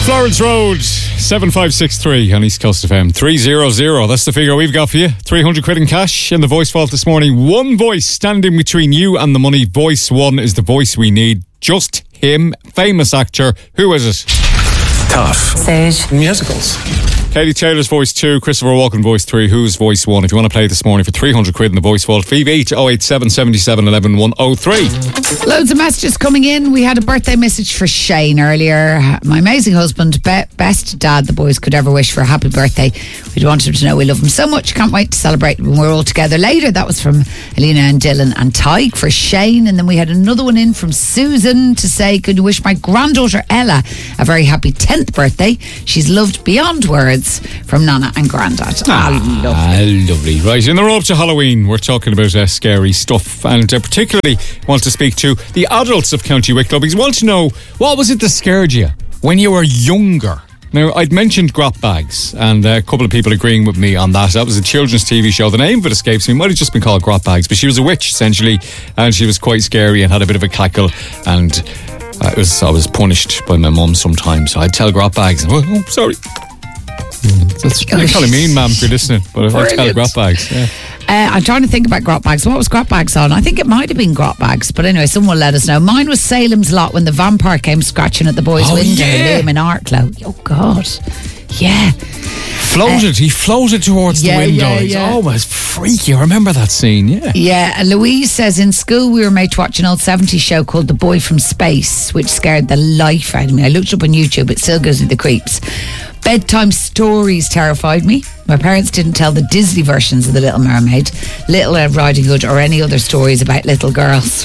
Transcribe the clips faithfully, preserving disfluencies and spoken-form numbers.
Florence Road, seven five six three on East Coast F M. three hundred. That's the figure we've got for you. three hundred quid in cash in the voice vault this morning. One voice standing between you and the money. Voice one is the voice we need. Just him. Famous actor. Who is it? Tough. Stage. Musicals. Katie Taylor's voice two, Christopher Walken voice three. Who's voice one? If you want to play this morning for three hundred quid in the voice vault, V eight oh eight seven seven seven one one one oh three. Loads of messages coming in. We had a birthday message for Shane earlier. My amazing husband, be- best dad the boys could ever wish for. A happy birthday. We want him to know we love him so much. Can't wait to celebrate when we're all together later. That was from Alina and Dylan and Tyke for Shane. And then we had another one in from Susan to say, could you wish my granddaughter Ella a very happy tenth birthday? She's loved beyond words, from Nana and Grandad. Ah, lovely. Ah, lovely. Right, in the run up to Halloween, we're talking about uh, scary stuff, and uh, particularly want to speak to the adults of County Wicklow, because we want to know, what was it that scared you when you were younger? Now, I'd mentioned Grot Bags, and uh, a couple of people agreeing with me on that. That was a children's T V show. The name of it escapes me. It might have just been called Grot Bags, but she was a witch, essentially, and she was quite scary and had a bit of a cackle, and uh, it was, I was punished by my mum sometimes, so I'd tell Grot Bags, oh, oh sorry. That's really kind of mean, ma'am, if you're listening, but if I tell Grot Bags, yeah. Uh, I'm trying to think about Grot Bags. What was Grot Bags on? I think it might have been Grot Bags, but anyway, someone let us know. Mine was Salem's Lot when the vampire came scratching at the boys' Oh, window yeah. in Liam in Arklow. Oh, God. Yeah. Floated, uh, he floated towards yeah, the window. Yeah, yeah. Oh, it was freaky. I remember that scene, yeah. Yeah, and Louise says, in school we were made to watch an old seventies show called The Boy from Space, which scared the life out of me. I looked up on YouTube, it still gives me the creeps. Bedtime stories terrified me. My parents didn't tell the Disney versions of The Little Mermaid, Little Red Riding Hood, or any other stories about little girls.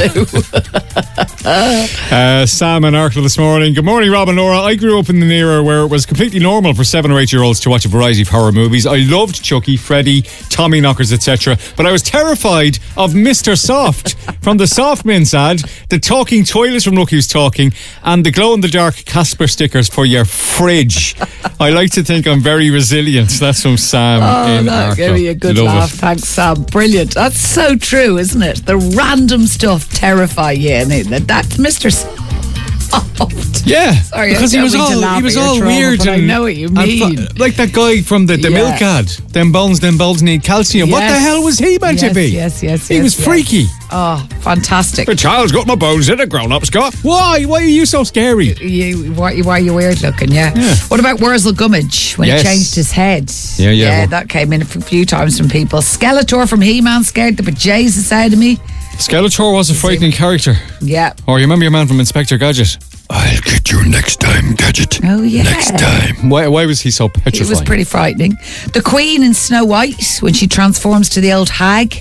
uh, Sam and Arkle this morning. Good morning, Rob and Laura. I grew up in an era where it was completely normal for seven or eight year olds to watch a variety of horror movies. I loved Chucky, Freddy, Tommy Knockers, et cetera. But I was terrified of Mister Soft from the Soft Mints ad, the talking toilets from Look Who's Talking, and the glow in the dark Casper stickers for your fridge. I like to think I'm very resilient. That's from Sam oh, in that Arkle. gave me a good Love laugh. it. Thanks, Sam. Brilliant. That's so true, isn't it? The random stuff terrify you, and it, that's Mister Soft. Yeah, Sorry, because he was all he was all trauma, weird. But and, I know what you mean. Fu- like that guy from the, the Yeah. milk ad. Them bones, them bones need calcium. What the Yes. hell was he meant yes, to be? Yes, yes, He yes, was yes. freaky. Oh, fantastic. The child's got my bones in, a grown-up's got. Why? Why are you so scary? You, why, why are you weird looking? Yeah. Yeah. What about Wurzel Gummidge when Yes. he changed his head? Yeah, yeah, Yeah, well- that came in a few times from people. Skeletor from He-Man scared the bejesus out of me. Skeletor was a frightening character. Yeah. Or you remember your man from Inspector Gadget? I'll get you next time, Gadget. Oh, yeah. Next time. Why, why was he so petrifying? It was pretty frightening. The Queen in Snow White when she transforms to the old hag.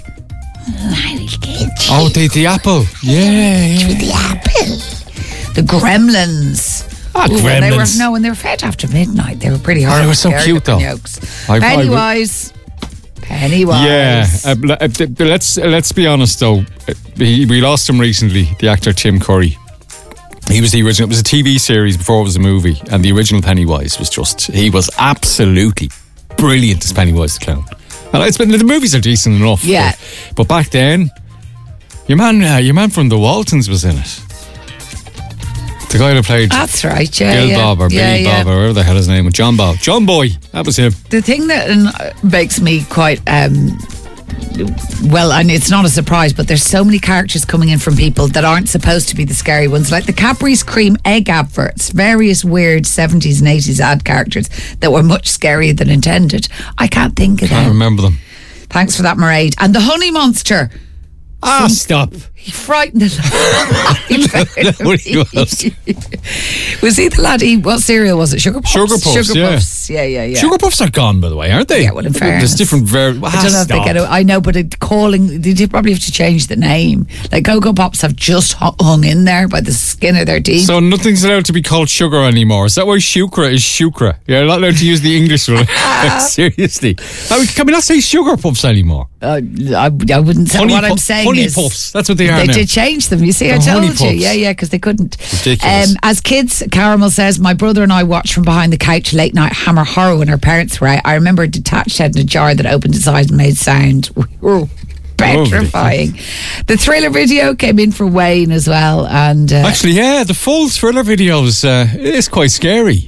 Oh, the, the apple. Yeah, yeah. The apple. The Gremlins. Ah, Ooh, when They were, Gremlins. no, when they were fed after midnight, they were pretty hard. Oh, they were so cute, though. Yolks. I- I- Pennywise. Pennywise. Yeah, uh, l- uh, th- let's uh, let's be honest though. Uh, he, we lost him recently. The actor Tim Curry. He was the original. It was a T V series before it was a movie, and the original Pennywise was just. He was absolutely brilliant as Pennywise the clown. And it's been the movies are decent enough. Yeah. But, but back then, your man, uh, your man from the Waltons was in it. The guy that played That's right, yeah. Bill yeah. Bob or yeah, Billy yeah. Bob or whatever the hell his name was. John Bob. John Boy. That was him. The thing that uh, makes me quite um, well, and it's not a surprise, but there's so many characters coming in from people that aren't supposed to be the scary ones, like the Cadbury's cream egg adverts, various weird seventies and eighties ad characters that were much scarier than intended. I can't think of I them. remember them. Thanks for that, Mairead. And the honey monster. Ah, stop. He frightened the lad. What he was. Was he the lad? He, what cereal was it? Sugar Puffs? Sugar Puffs, Sugar yeah. Puffs. Yeah, yeah, yeah. Sugar Puffs are gone, by the way, aren't they? Yeah, well, in fairness. There's different ver- ah, I don't know if they stop. get it. I know, but it, calling, they probably have to change the name. Like Cocoa Pops have just hu- hung in there by the skin of their teeth. So nothing's allowed to be called sugar anymore. Is that why Shukra is Shukra? You're not allowed to use the English one. Like, seriously. Now, can we not say Sugar Puffs anymore? Uh, I, I wouldn't say Honey what pu- I'm saying honey is Puffs. That's what they are They now. did change them. You see, I The Honey told you. Puffs. Yeah, yeah, because they couldn't. Ridiculous. Um, as kids, Caramel says, my brother and I watched from behind the couch late night Hammer Horror when our parents were out. I remember a detached head in a jar that opened its eyes and made sound. We were petrifying. The Thriller video came in for Wayne as well, and uh, Actually, yeah, the full Thriller videos uh, is quite scary.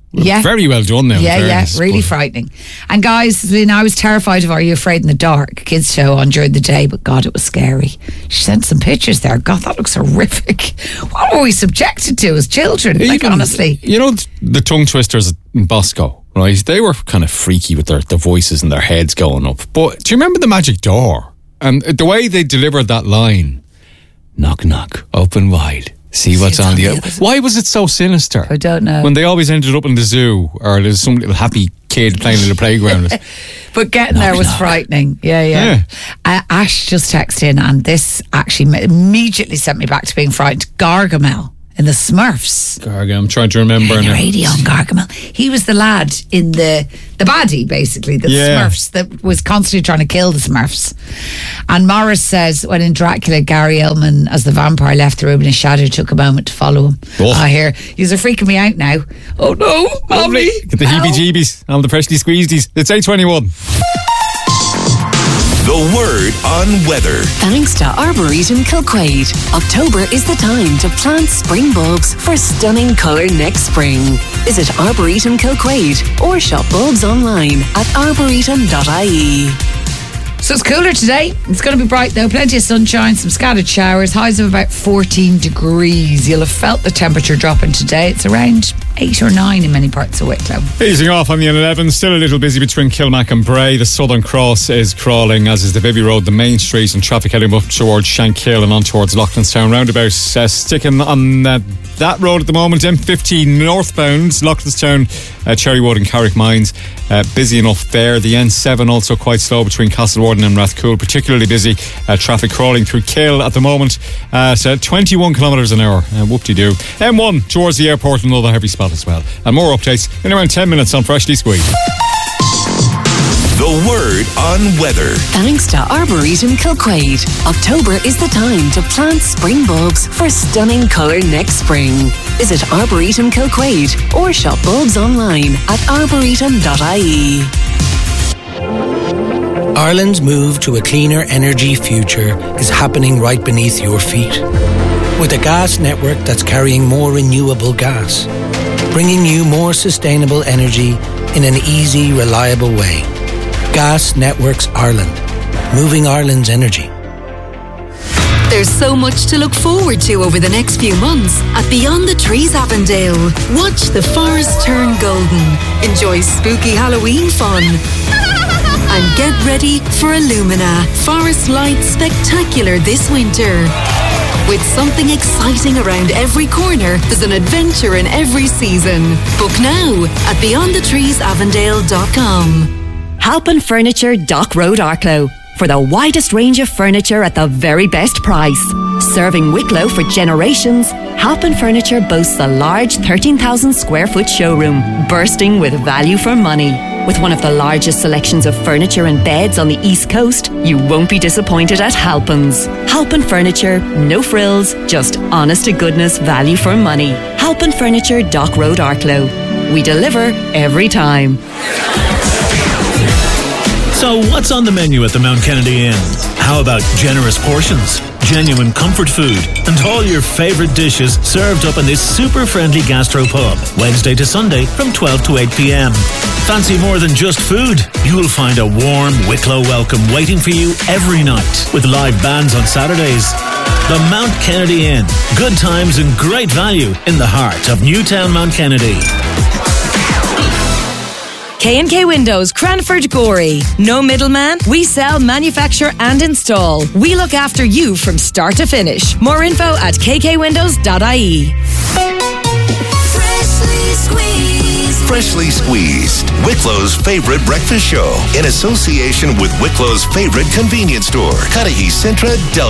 Yeah. Very well done now. Yeah, yeah, fairness, really but- frightening. And guys, Lynn, I was terrified of Are You Afraid in the Dark? Kids show on during the day, but God, it was scary. She sent some pictures there. God, that looks horrific. What were we subjected to as children? Like, Even, honestly. You know, the tongue twisters in Bosco, right? They were kind of freaky with their, their voices and their heads going up. But do you remember the magic door? And the way they delivered that line, knock, knock, open wide. See what's on the other. Why was it so sinister? I don't know. When they always ended up in the zoo, or there's some little happy kid playing in the playground. But getting there was knock. frightening. Yeah, yeah. Yeah. Uh, Ash just texted in, and this actually immediately sent me back to being frightened. Gargamel in the Smurfs. Gargamel, I'm trying to remember Yeah, now. radio on Gargamel. He was the lad in the the baddie, basically, the Yeah. Smurfs that was constantly trying to kill the Smurfs. And Morris says, when in Dracula, Gary Oldman as the vampire left the room and his shadow took a moment to follow him. Oh. I hear, yous are freaking me out now. Oh no, mommy. Get the Help. heebie-jeebies and the freshly squeezedies. It's eight twenty-one. The Word on Weather. Thanks to Arboretum Kilquade. October is the time to plant spring bulbs for stunning colour next spring. Visit Arboretum Kilquade or shop bulbs online at arboretum dot I E. So it's cooler today. It's going to be bright though. Plenty of sunshine, some scattered showers, highs of about fourteen degrees. You'll have felt the temperature dropping today. It's around eight or nine in many parts of Wicklow. Easing off on the N eleven, still a little busy between Kilmac and Bray. The Southern Cross is crawling, as is the Vibby Road, the main street, and traffic heading up towards Shankill and on towards Loughlinstown roundabout. Uh, sticking on uh, that road at the moment, M fifteen northbound, Loughlinstown, uh, Cherrywood and Carrick Mines. Uh, busy enough there. The N seven also quite slow between Castlewarden and Rathcoole, particularly busy. Uh, traffic crawling through Kill at the moment at uh, twenty-one kilometres an hour. Uh, whoop-de-doo. M one towards the airport, another heavy spot as well. And more updates in around ten minutes on Freshly Squeezed. The Word on Weather. Thanks to Arboretum Kilquade. October is the time to plant spring bulbs for stunning colour next spring. Visit Arboretum Kilquade or shop bulbs online at arboretum dot I E. Ireland's move to a cleaner energy future is happening right beneath your feet. With a gas network that's carrying more renewable gas, bringing you more sustainable energy in an easy, reliable way. Gas Networks Ireland, moving Ireland's energy. There's so much to look forward to over the next few months at Beyond the Trees Avondale. Watch the forest turn golden, enjoy spooky Halloween fun, and get ready for Illumina Forest Lights Spectacular this winter. With something exciting around every corner, there's an adventure in every season. Book now at beyond the trees avondale dot com. Halpin Furniture, Dock Road, Arklow. For the widest range of furniture at the very best price. Serving Wicklow for generations, Halpin Furniture boasts a large thirteen thousand square foot showroom, bursting with value for money. With one of the largest selections of furniture and beds on the East Coast, you won't be disappointed at Halpin's. Halpin Furniture, no frills, just honest to goodness value for money. Halpin Furniture, Dock Road, Arklow. We deliver every time. So what's on the menu at the Mount Kennedy Inn? How about generous portions, genuine comfort food, and all your favourite dishes served up in this super friendly gastro pub, Wednesday to Sunday from twelve to eight p.m. Fancy more than just food? You'll find a warm Wicklow welcome waiting for you every night with live bands on Saturdays. The Mount Kennedy Inn. Good times and great value in the heart of Newtown Mount Kennedy. K and K Windows, Cranford, Gorey. No middleman. We sell, manufacture and install. We look after you from start to finish. More info at k k windows dot I E. Freshly Squeezed. Freshly Squeezed. Wicklow's favorite breakfast show in association with Wicklow's favorite convenience store, Cudahy Centra Del